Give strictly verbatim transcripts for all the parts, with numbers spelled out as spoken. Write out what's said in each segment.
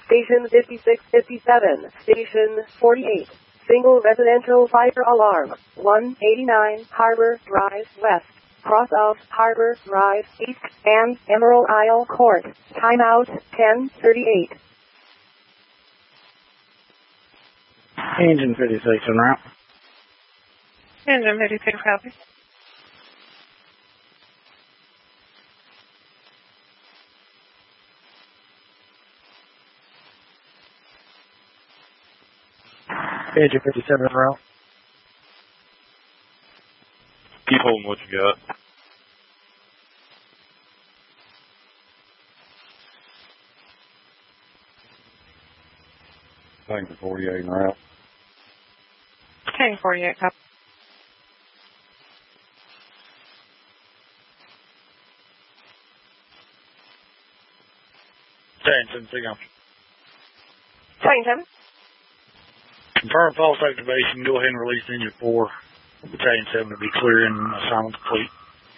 Station fifty-six fifty-seven, Station forty-eight. Single residential fire alarm, one eighty-nine Harbor Drive West, cross of Harbor Drive East and Emerald Isle Court. Timeout ten thirty-eight. Engine fifty-six en route. Engine fifty-six, copy. Engine fifty-seven en route. Keep holding what you got. Tank forty-eight en route. Tank forty-eight, copy. Tank seven, signal. Tank seven. Confirm false activation. Go ahead and release engine four. Battalion seven to be clear and assignment complete.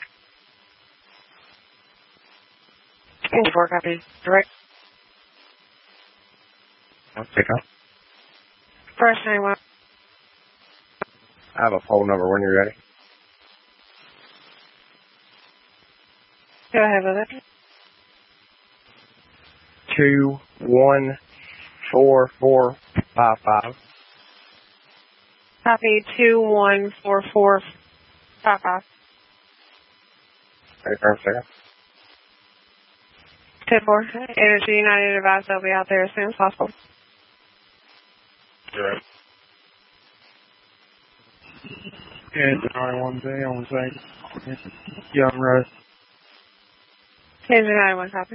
Engine four, copy. Direct. Pick up. First ninety-one. I have a phone number when you're ready. Go ahead with it. Two one four four five five. Copy two one four four five five. Ready for a second. ten four. Energy United advised they'll be out there as soon as possible. Direct. And ninety-one day on site. Yeah, I'm right. Engine ninety-one, copy.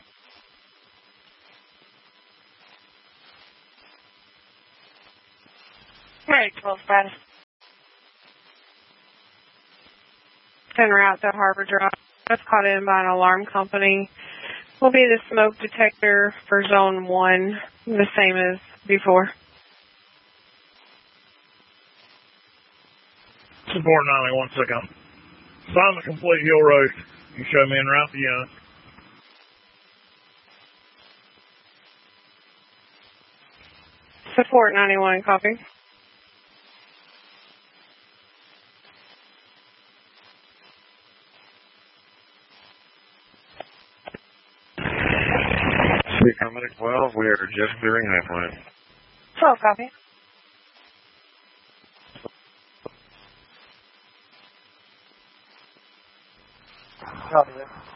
Right, twelve status. En route to Harbor Drive. That's caught in by an alarm company. Will be the smoke detector for zone one, the same as before. Support ninety-one, second. Assignment complete, Hill Road. You show me en route to unit. Support ninety-one, copy. Coming at twelve, we are just clearing halfway. twelve, copy. Copy that.